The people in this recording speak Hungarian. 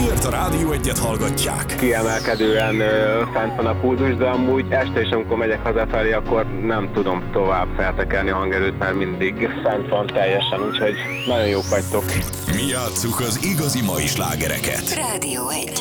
Miért a Rádió Egyet hallgatják? Kiemelkedően fent van a pulzus, de amúgy este is, amikor megyek hazafelé, akkor nem tudom tovább feltekerni a hangerőt, mert mindig fent van teljesen, úgyhogy nagyon jók vagytok. Mi játsszuk az igazi mai slágereket. Rádió 1.